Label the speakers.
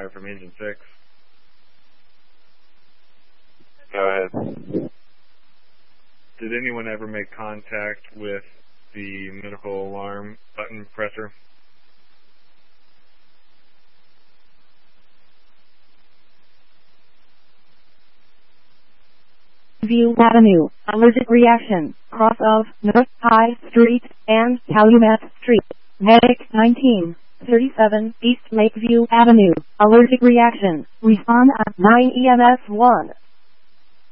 Speaker 1: there from Engine 6.
Speaker 2: Go ahead.
Speaker 1: Did anyone ever make contact with the medical alarm button presser?
Speaker 3: View Avenue, allergic reaction, cross of North High Street and Calumet Street. Medic 1937 East Lakeview Avenue, allergic reaction. Respond at 9 EMS 1.